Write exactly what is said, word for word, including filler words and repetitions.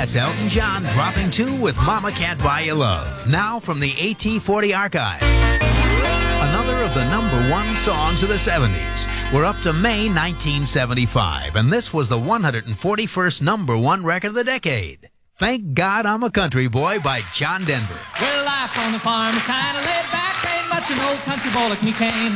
That's Elton John dropping two with Mama Can't Buy You Love. Now from the A T forty archive. Another of the number one songs of the seventies. We're up to May nineteen seventy-five, and this was the one hundred forty-first number one record of the decade. Thank God I'm a Country Boy by John Denver. Well, life on the farm is kind of laid back. Ain't much an old country boy like me can